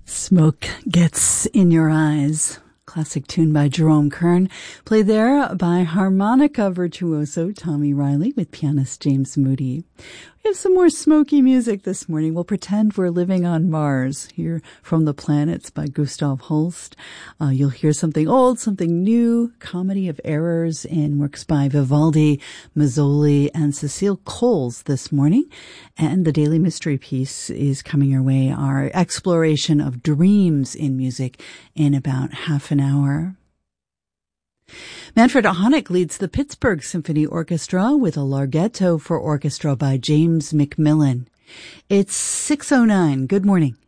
Smoke Gets in Your Eyes. Classic tune by Jerome Kern, played there by harmonica virtuoso Tommy Riley with pianist James Moody. We have some more smoky music this morning. We'll pretend we're living on Mars. Here from the Planets by Gustav Holst. You'll hear something old, something new, comedy of errors in works by Vivaldi, Mazzoli, and Cecile Coles this morning. And the Daily Mystery Piece is coming your way, our exploration of dreams in music, in about half an hour. Manfred Honeck leads the Pittsburgh Symphony Orchestra with a Larghetto for orchestra by James McMillan. It's 6:09. Good morning.